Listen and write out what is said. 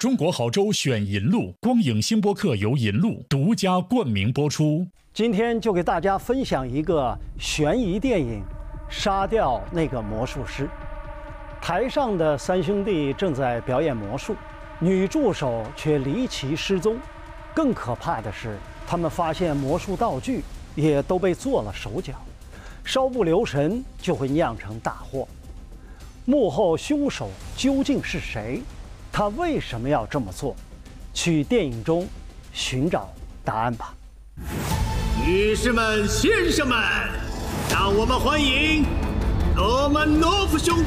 中国好州选银路，光影星播客由银路独家冠名播出。 今天就给大家分享一个悬疑电影《杀掉那个魔术师》。台上的三兄弟正在表演魔术，女助手却离奇失踪。更可怕的是，他们发现魔术道具也都被做了手脚，稍不留神就会酿成大祸。幕后凶手究竟是谁？他为什么要这么做？去电影中寻找答案吧。 女士们、先生们，让我们欢迎罗曼诺夫兄弟。